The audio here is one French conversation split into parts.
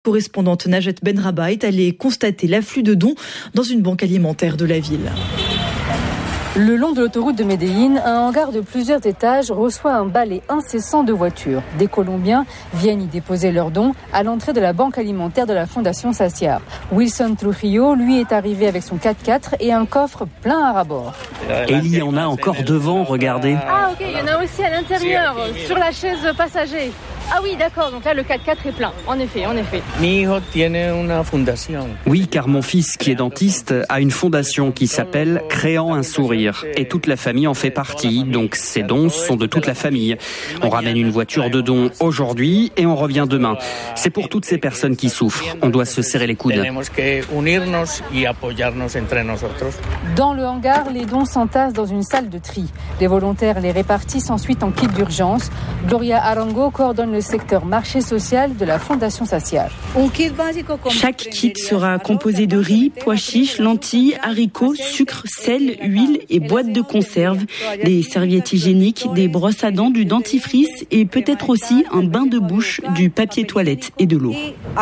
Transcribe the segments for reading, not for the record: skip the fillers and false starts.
Correspondante Najat Benraba est allée constater l'afflux de dons dans une banque alimentaire de la ville. Le long de l'autoroute de Medellín, un hangar de plusieurs étages reçoit un balai incessant de voitures. Des Colombiens viennent y déposer leurs dons à l'entrée de la banque alimentaire de la Fondation Saciar. Wilson Trujillo, lui, est arrivé avec son 4x4 et un coffre plein à ras-bord. Et il y en a encore devant, regardez. Ah ok, il y en a aussi à l'intérieur, sur la chaise passager. Ah oui, d'accord, donc là le 4x4 est plein, en effet. Oui, car mon fils, qui est dentiste, a une fondation qui s'appelle Créant un sourire. Et toute la famille en fait partie, donc ces dons sont de toute la famille. On ramène une voiture de dons aujourd'hui et on revient demain. C'est pour toutes ces personnes qui souffrent. On doit se serrer les coudes. Dans le hangar, les dons s'entassent dans une salle de tri. Les volontaires les répartissent ensuite en kit d'urgence. Gloria Arango coordonne le secteur marché social de la Fondation Saciar. Chaque kit sera composé de riz, pois chiches, lentilles, haricots, sucre, sel, huile et boîtes de conserve, des serviettes hygiéniques, des brosses à dents, du dentifrice et peut-être aussi un bain de bouche, du papier toilette et de l'eau.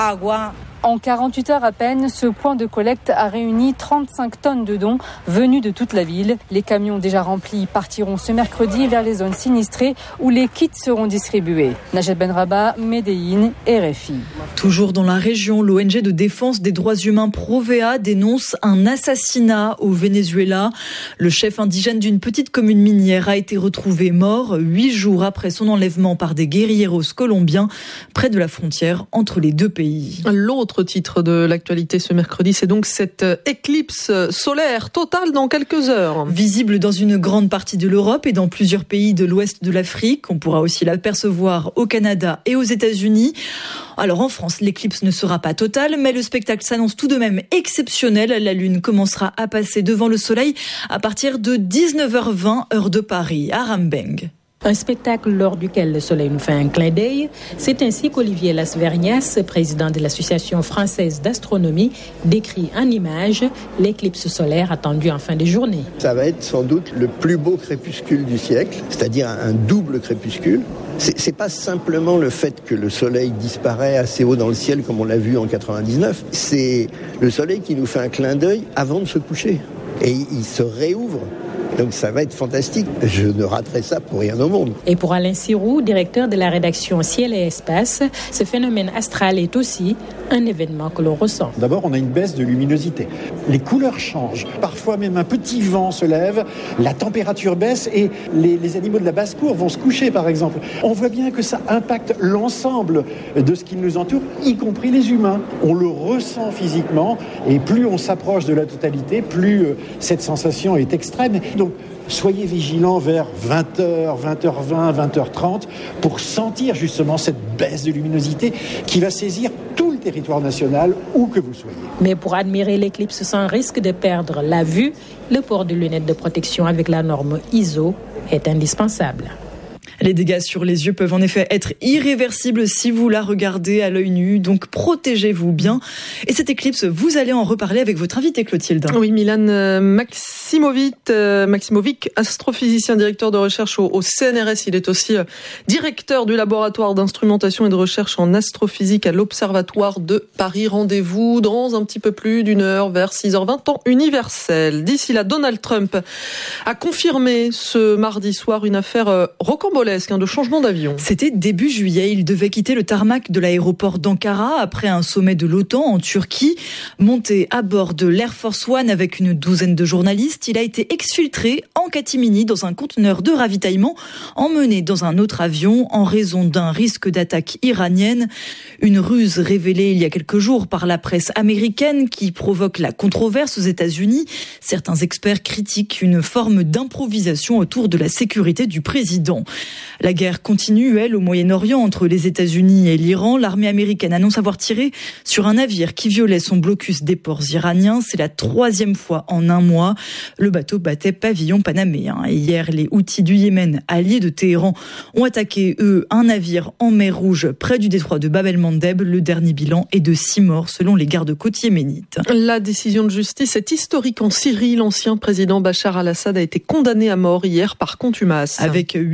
En 48 heures à peine, ce point de collecte a réuni 35 tonnes de dons venus de toute la ville. Les camions déjà remplis partiront ce mercredi vers les zones sinistrées où les kits seront distribués. Najat Benraba, Medellín, RFI. Toujours dans la région, l'ONG de défense des droits humains Provea dénonce un assassinat au Venezuela. Le chef indigène d'une petite commune minière a été retrouvé mort 8 jours après son enlèvement par des guérilleros colombiens près de la frontière entre les deux pays. L'autre titre de l'actualité ce mercredi, c'est donc cette éclipse solaire totale dans quelques heures. Visible dans une grande partie de l'Europe et dans plusieurs pays de l'ouest de l'Afrique. On pourra aussi l'apercevoir au Canada et aux États-Unis. Alors en France, l'éclipse ne sera pas totale, mais le spectacle s'annonce tout de même exceptionnel. La Lune commencera à passer devant le Soleil à partir de 19h20 heure de Paris, à Rambeng. Un spectacle lors duquel le soleil nous fait un clin d'œil. C'est ainsi qu'Olivier Lasvernias, président de l'Association française d'astronomie, décrit en images l'éclipse solaire attendue en fin de journée. Ça va être sans doute le plus beau crépuscule du siècle, c'est-à-dire un double crépuscule. C'est pas simplement le fait que le soleil disparaît assez haut dans le ciel comme on l'a vu en 99. C'est le soleil qui nous fait un clin d'œil avant de se coucher. Et il se réouvre. Donc ça va être fantastique. Je ne raterai ça pour rien au monde. Et pour Alain Sirou, directeur de la rédaction Ciel et Espace, ce phénomène astral est aussi un événement que l'on ressent. D'abord, on a une baisse de luminosité. Les couleurs changent. Parfois même un petit vent se lève, la température baisse et les animaux de la basse-cour vont se coucher, par exemple. On voit bien que ça impacte l'ensemble de ce qui nous entoure, y compris les humains. On le ressent physiquement et plus on s'approche de la totalité, plus cette sensation est extrême. Donc, soyez vigilants vers 20h, 20h20, 20h30 pour sentir justement cette baisse de luminosité qui va saisir tout le territoire national, où que vous soyez. Mais pour admirer l'éclipse sans risque de perdre la vue, le port de lunettes de protection avec la norme ISO est indispensable. Les dégâts sur les yeux peuvent en effet être irréversibles si vous la regardez à l'œil nu, donc protégez-vous bien. Et cette éclipse, vous allez en reparler avec votre invité Clotilde. Oui, Milan Maximovic, astrophysicien, directeur de recherche au CNRS. Il est aussi directeur du laboratoire d'instrumentation et de recherche en astrophysique à l'Observatoire de Paris. Rendez-vous dans un petit peu plus d'une heure, vers 6h20, temps universel. D'ici là, Donald Trump a confirmé ce mardi soir une affaire rocambolesque de changement d'avion. C'était début juillet. Il devait quitter le tarmac de l'aéroport d'Ankara après un sommet de l'OTAN en Turquie. Monté à bord de l'Air Force One avec une douzaine de journalistes, il a été exfiltré en catimini dans un conteneur de ravitaillement, emmené dans un autre avion en raison d'un risque d'attaque iranienne. Une ruse révélée il y a quelques jours par la presse américaine qui provoque la controverse aux États-Unis. Certains experts critiquent une forme d'improvisation autour de la sécurité du président. La guerre continue, elle, au Moyen-Orient entre les États-Unis et l'Iran. L'armée américaine annonce avoir tiré sur un navire qui violait son blocus des ports iraniens. C'est la 3e fois en un mois. Le bateau battait pavillon panaméen. Et hier, les Houthis du Yémen, alliés de Téhéran, ont attaqué, eux, un navire en mer Rouge près du détroit de Bab el-Mandeb. Le dernier bilan est de 6 morts selon les gardes-côtes yéménites. La décision de justice est historique en Syrie. L'ancien président Bachar al-Assad a été condamné à mort hier par contumace. Avec 8 autres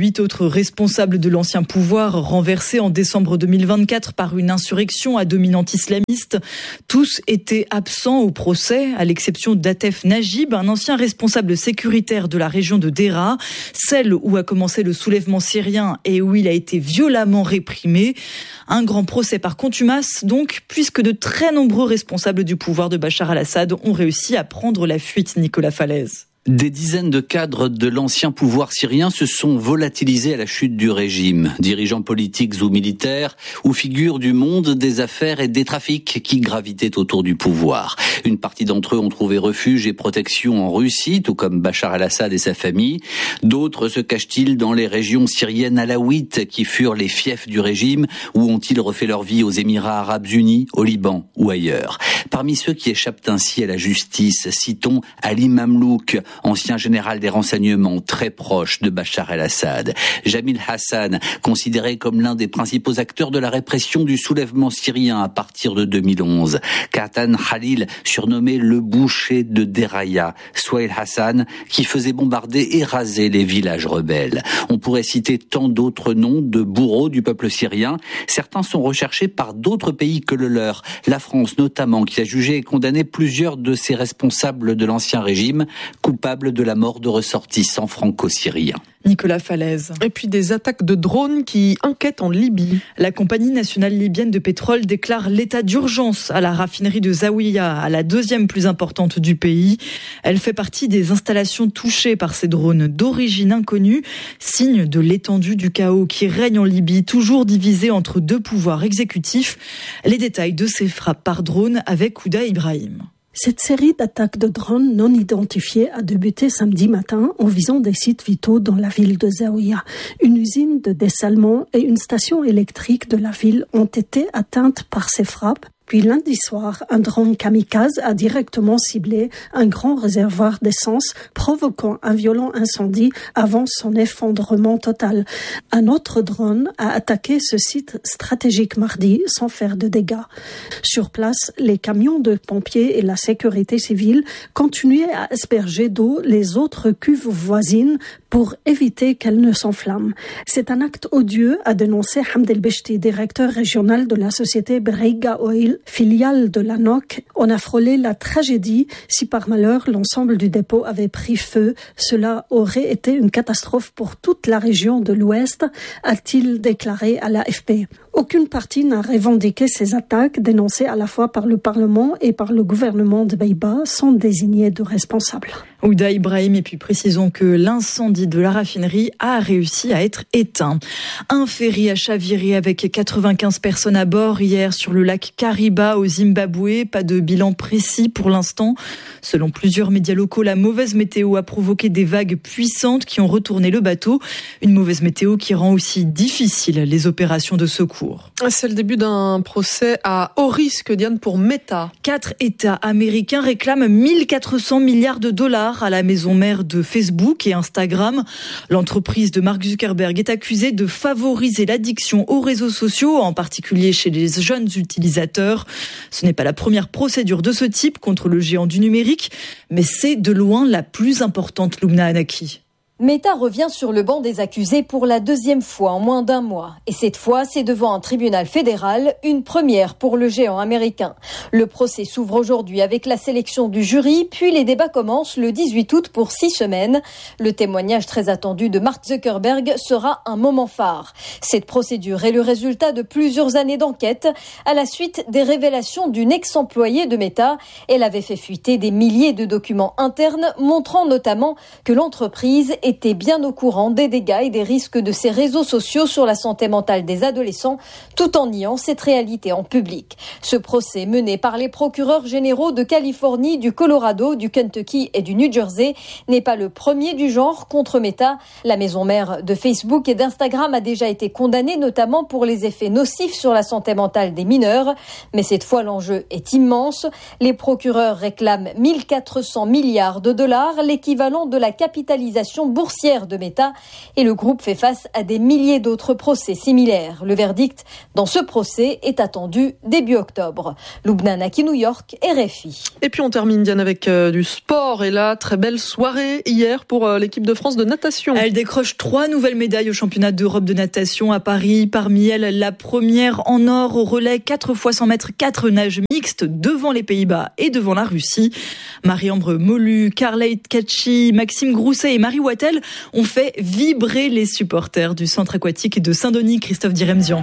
autres responsables de l'ancien pouvoir renversés en décembre 2024 par une insurrection à dominante islamiste. Tous étaient absents au procès, à l'exception d'Atef Najib, un ancien responsable sécuritaire de la région de Deraa, celle où a commencé le soulèvement syrien et où il a été violemment réprimé. Un grand procès par contumace, donc, puisque de très nombreux responsables du pouvoir de Bachar al-Assad ont réussi à prendre la fuite. Nicolas Falaise. Des dizaines de cadres de l'ancien pouvoir syrien se sont volatilisés à la chute du régime. Dirigeants politiques ou militaires, ou figures du monde des affaires et des trafics qui gravitaient autour du pouvoir. Une partie d'entre eux ont trouvé refuge et protection en Russie, tout comme Bachar al-Assad et sa famille. D'autres se cachent-ils dans les régions syriennes alaouites qui furent les fiefs du régime, ou ont-ils refait leur vie aux Émirats arabes unis, au Liban ou ailleurs. Parmi ceux qui échappent ainsi à la justice, citons Ali Mamlouk, ancien général des renseignements très proche de Bachar el-Assad. Jamil Hassan, considéré comme l'un des principaux acteurs de la répression du soulèvement syrien à partir de 2011. Katan Khalil, surnommé le boucher de Deraya. Souhail Hassan, qui faisait bombarder et raser les villages rebelles. On pourrait citer tant d'autres noms de bourreaux du peuple syrien. Certains sont recherchés par d'autres pays que le leur. La France notamment, qui a jugé et condamné plusieurs de ses responsables de l'ancien régime, coupables de la mort de ressortissants franco-syriens. Nicolas Falaise. Et puis des attaques de drones qui inquiètent en Libye. La compagnie nationale libyenne de pétrole déclare l'état d'urgence à la raffinerie de Zawiya, à la deuxième plus importante du pays. Elle fait partie des installations touchées par ces drones d'origine inconnue, signe de l'étendue du chaos qui règne en Libye, toujours divisé entre deux pouvoirs exécutifs. Les détails de ces frappes par drone avec Ouda Ibrahim. Cette série d'attaques de drones non identifiés a débuté samedi matin en visant des sites vitaux dans la ville de Zawiya. Une usine de dessalement et une station électrique de la ville ont été atteintes par ces frappes. Puis lundi soir, un drone kamikaze a directement ciblé un grand réservoir d'essence, provoquant un violent incendie avant son effondrement total. Un autre drone a attaqué ce site stratégique mardi sans faire de dégâts. Sur place, les camions de pompiers et la sécurité civile continuaient à asperger d'eau les autres cuves voisines pour éviter qu'elles ne s'enflamment. C'est un acte odieux, a dénoncé Hamd El-Beshti, directeur régional de la société Brega Oil, filiale de l'ANOC. On a frôlé la tragédie. Si par malheur l'ensemble du dépôt avait pris feu, cela aurait été une catastrophe pour toute la région de l'Ouest, a-t-il déclaré à l'AFP. Aucune partie n'a revendiqué ces attaques dénoncées à la fois par le Parlement et par le gouvernement de Beïba sans désigner de responsables. Ouda Ibrahim, et puis précisons que l'incendie de la raffinerie a réussi à être éteint. Un ferry a chaviré avec 95 personnes à bord hier sur le lac Kariba au Zimbabwe. Pas de bilan précis pour l'instant. Selon plusieurs médias locaux, la mauvaise météo a provoqué des vagues puissantes qui ont retourné le bateau. Une mauvaise météo qui rend aussi difficile les opérations de secours. C'est le début d'un procès à haut risque, Diane, pour Meta. 4 États américains réclament 1400 milliards de dollars à la maison mère de Facebook et Instagram. L'entreprise de Mark Zuckerberg est accusée de favoriser l'addiction aux réseaux sociaux, en particulier chez les jeunes utilisateurs. Ce n'est pas la première procédure de ce type contre le géant du numérique, mais c'est de loin la plus importante, Lumna Anaki. Meta revient sur le banc des accusés pour la deuxième fois en moins d'un mois. Et cette fois, c'est devant un tribunal fédéral, une première pour le géant américain. Le procès s'ouvre aujourd'hui avec la sélection du jury, puis les débats commencent le 18 août pour 6 semaines. Le témoignage très attendu de Mark Zuckerberg sera un moment phare. Cette procédure est le résultat de plusieurs années d'enquête à la suite des révélations d'une ex-employée de Meta. Elle avait fait fuiter des milliers de documents internes montrant notamment que l'entreprise était bien au courant des dégâts et des risques de ces réseaux sociaux sur la santé mentale des adolescents, tout en niant cette réalité en public. Ce procès, mené par les procureurs généraux de Californie, du Colorado, du Kentucky et du New Jersey, n'est pas le premier du genre contre Meta. La maison mère de Facebook et d'Instagram a déjà été condamnée, notamment pour les effets nocifs sur la santé mentale des mineurs. Mais cette fois, l'enjeu est immense. Les procureurs réclament 1400 milliards de dollars, l'équivalent de la capitalisation boursière de Meta et le groupe fait face à des milliers d'autres procès similaires. Le verdict dans ce procès est attendu début octobre. Lubna Naki, New York, RFI. Et puis on termine, Diane, avec du sport. Et là, très belle soirée hier pour l'équipe de France de natation. Elle décroche 3 nouvelles médailles au championnat d'Europe de natation à Paris. Parmi elles, la première en or au relais 4 x 100 mètres 4 nages mixtes devant les Pays-Bas et devant la Russie. Marie-Ambre Molu, Carleit Kachi, Maxime Grousset et Marie Wattel ont fait vibrer les supporters du centre aquatique de Saint-Denis. Christophe Diremzian.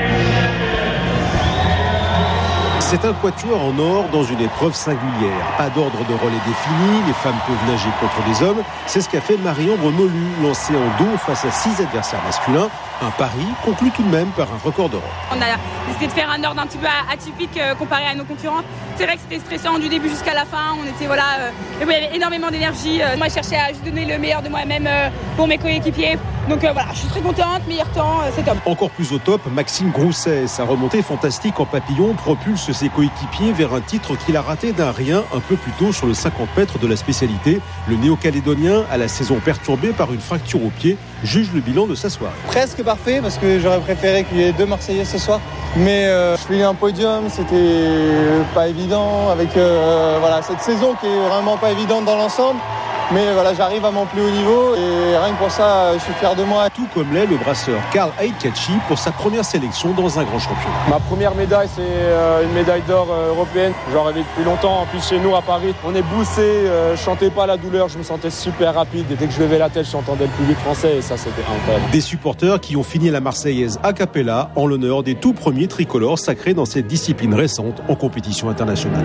C'est un quatuor en or dans une épreuve singulière. Pas d'ordre de relais défini, les femmes peuvent nager contre les hommes. C'est ce qu'a fait Marie-Ambre Molu, lancée en dos face à 6 adversaires masculins. Un pari conclu tout de même par un record d'Europe. On a décidé de faire un ordre un petit peu atypique comparé à nos concurrents. C'est vrai que c'était stressant du début jusqu'à la fin. On était il y avait énormément d'énergie. Moi, je cherchais à juste donner le meilleur de moi-même pour mes coéquipiers. Donc je suis très contente. Meilleur temps, c'est top. Encore plus au top, Maxime Grousset. Sa remontée fantastique en papillon propulse ses coéquipiers vers un titre qu'il a raté d'un rien un peu plus tôt sur le 50 mètres de la spécialité. Le néo-calédonien, à la saison perturbée par une fracture au pied, juge le bilan de sa soirée. Presque parfait parce que j'aurais préféré qu'il y ait 2 Marseillais ce soir. Mais je finis un podium, c'était pas évident avec cette saison qui est vraiment pas évidente dans l'ensemble. Mais j'arrive à mon plus haut niveau et rien que pour ça, je suis fier de moi. Tout comme l'est le brasseur Carleit Kachi pour sa première sélection dans un grand championnat. Ma première médaille, c'est une médaille d'or européenne. J'en rêvais depuis longtemps. En plus, chez nous, à Paris, on est boussé. Je chantais pas la douleur, je me sentais super rapide. Et dès que je levais la tête, j'entendais le public français et ça, c'était incroyable. Des supporters qui ont fini la Marseillaise a cappella en l'honneur des tout premiers tricolores sacrés dans cette discipline récente en compétition internationale.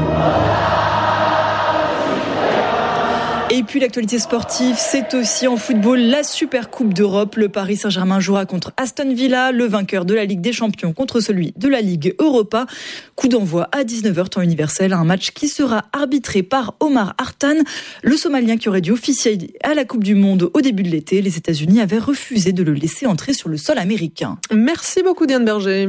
Et puis l'actualité sportive, c'est aussi en football la Super Coupe d'Europe. Le Paris Saint-Germain jouera contre Aston Villa, le vainqueur de la Ligue des Champions contre celui de la Ligue Europa. Coup d'envoi à 19h temps universel, un match qui sera arbitré par Omar Hartan, le Somalien qui aurait dû officier à la Coupe du Monde au début de l'été. Les États-Unis avaient refusé de le laisser entrer sur le sol américain. Merci beaucoup Diane Berger.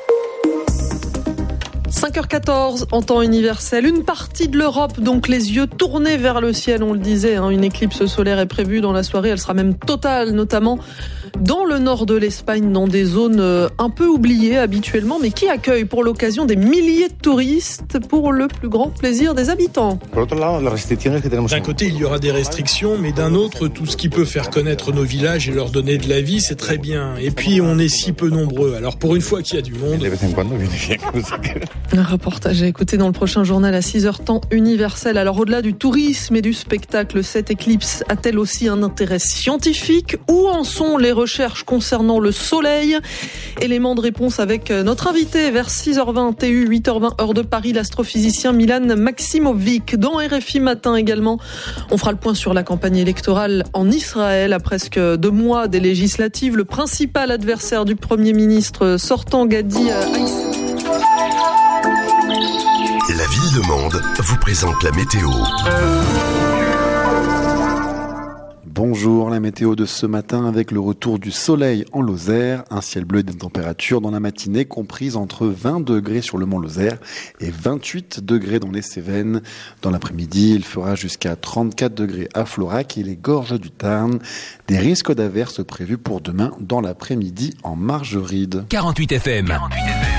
5h14 en temps universel, une partie de l'Europe, donc les yeux tournés vers le ciel, on le disait, une éclipse solaire est prévue dans la soirée, elle sera même totale, notamment dans le nord de l'Espagne, dans des zones un peu oubliées habituellement, mais qui accueillent pour l'occasion des milliers de touristes pour le plus grand plaisir des habitants. D'un côté, il y aura des restrictions, mais d'un autre, tout ce qui peut faire connaître nos villages et leur donner de la vie, c'est très bien. Et puis, on est si peu nombreux, alors pour une fois qu'il y a du monde... Un reportage à écouter dans le prochain journal à 6h temps universel. Alors au-delà du tourisme et du spectacle, cette éclipse a-t-elle aussi un intérêt scientifique ? Où en sont les recherches concernant le soleil ? Élément de réponse avec notre invité vers 6h20 TU, 8h20 heure de Paris, l'astrophysicien Milan Maximovic. Dans RFI Matin également, on fera le point sur la campagne électorale en Israël. À presque 2 mois des législatives, le principal adversaire du Premier ministre sortant, Gadi La ville de Mende vous présente la météo. Bonjour, la météo de ce matin avec le retour du soleil en Lozère, un ciel bleu et des températures dans la matinée comprises entre 20 degrés sur le mont Lozère et 28 degrés dans les Cévennes. Dans l'après-midi, il fera jusqu'à 34 degrés à Florac et les gorges du Tarn. Des risques d'averses prévus pour demain dans l'après-midi en Margeride. 48 FM.